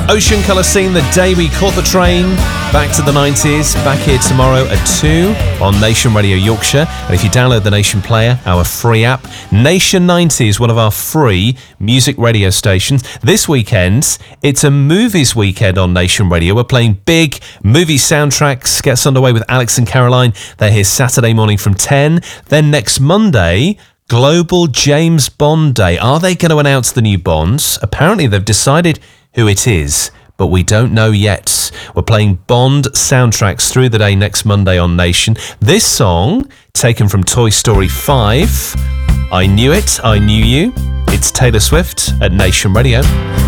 Ocean Colour Scene, The Day We Caught the Train, back to the 90s, back here tomorrow at 2 on Nation Radio Yorkshire. And if you download the Nation Player, our free app, Nation 90 is one of our free music radio stations. This weekend, it's a movies weekend on Nation Radio. We're playing big movie soundtracks. Gets underway with Alex and Caroline. They're here Saturday morning from 10. Then next Monday, Global James Bond Day. Are they going to announce the new Bonds? Apparently they've decided who it is, but we don't know yet. We're playing Bond soundtracks through the day next Monday on Nation. This song, taken from Toy Story 5, I Knew It, I Knew You. It's Taylor Swift at Nation Radio.